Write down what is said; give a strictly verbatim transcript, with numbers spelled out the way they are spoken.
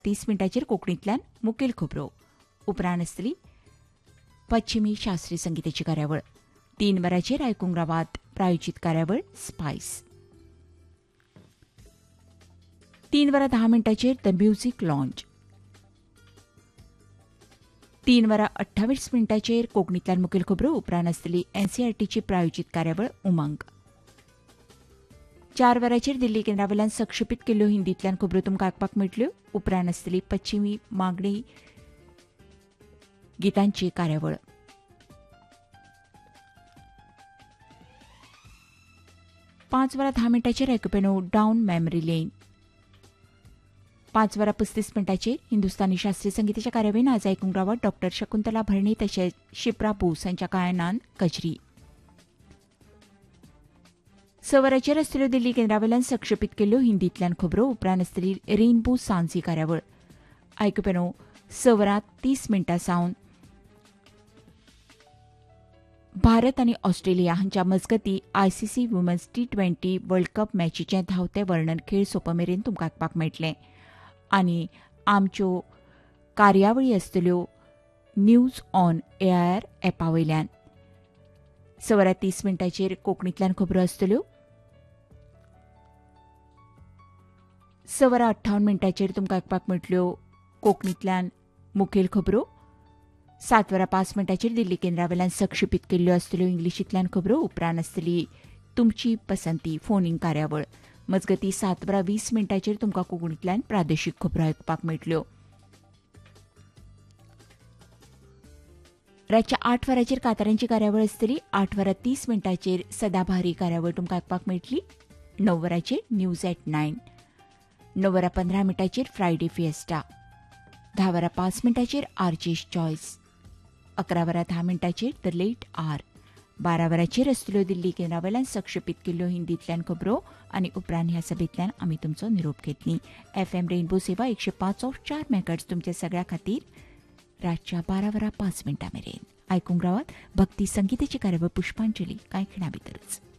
तीस मिनटाचेर कोंकणींतल्यान मुखेल खबरो. उपरांत आसतली पश्चिमी शास्त्रीय संगीताची कार्यावळ. तीन वरांचेर आयकूंक रावात प्रायोजीत कार्यावळ स्पायस. तीन वरां धा मिनटाचेर द म्युझिक लॉन्च. तीन वरां अठ्ठावीस मिनटाचेर कोंकणींतल्यान मुखेल खबरो. उपरांत आसतली एनसीआरटीची प्रायोजीत कार्यावळ उमंग. चार वरांचेर दिल्ली केंद्रावेल्यान सक्षेपीत केल्ल्यो हिंदींतल्यान खबरो तुमकां आयकपाक मेळटल्यो. उपरांत आसतली पश्चिमी मागणी गितांची कार्यावळ. पांच वरां धा मिनटाचेर आयकुपेनो डावन मेमरी लेन. पांच वरां पस्तीस मिनटाचेर हिंदुस्तानी शास्त्रीय संगीताच्या कार्यावळीन आज आयकूंक रावात डॉक्टर शकुंतला भरणी तशेंच शिप्रा बोस हांच्या गायनान कजरी. स वरांचेर आसतल्यो दिल्ली केंद्रावेल्यान सक्षेपीत केल्ल्यो हिंदींतल्यान खबरो. उपरांत आसतली रेनबो सांज ही कार्यावळ. आयकुपेनो स वरां तीस मिनटां सावन भारत आनी ऑस्ट्रेलिया हांच्या मजगती ICC women's T twenty world cup मॅचीचें धावतें वर्णन खेळ सोंपमेरेन तुमकां आयकपाक मेळटलें. आनी आमच्यो कार्यावळी आसतल्यो न्यूज ऑन एआयआर एपा वयल्यान. स वरां तीस मिनटाचेर कोंकणींतल्यान खबरो आसतल्यो. स वरां अठ्ठावन मिनटाचेर तुमकां आयकपाक मेळटल्यो कोंकणींतल्यान मुखेल खबरो. सात वरां पांच मिनटाचेर दिल्ली केंद्रावेल्यान सक्षेपीत केल्ल्यो आसतल्यो इंग्लिशींतल्यान खबरो. उपरांत आसतली तुमची पसंती फोन इन कार्यावळ. मजगती सात वरां वीस मिनटाचेर तुमकां कोंकणींतल्यान प्रादेशीक खबरो आयकपाक मेळटल्यो. रातच्या आठ वरांचेर कांतारांची कार्यावळ आसतली. आठ वरां तीस मिनटाचेर सदाबहार कार्यावळ तुमकां आयकपाक मेळटली. णव वरांचेर न्यूज एट नायन. णव वरां पंदरा मिनटाचेर फ्रायडे फिएस्टा. धा वरां पांच मिनटाचेर आरजेस चॉयस. अकरा वरां धा मिनटाचेर द लेट आर. बारा वरांचेर आसतल्यो दिल्ली केंद्रावेल्यान सक्षेपीत केल्ल्यो हिंदींतल्यान खबरो. आनी उपरांत ह्या सभेंतल्यान आमी तुमचो निरोप घेतली. एफ एम रेनबो सेवा एकशे पांच ऑफ चार मेगाहर्ट्ज तुमच्या सगळ्या खातीर रातच्या बारा वरां पांच मिनटां मेरेन. आयकूंक रावात भक्ती संगीताची कार्यावळ पुष्पांजली कांय खिणा भितरच.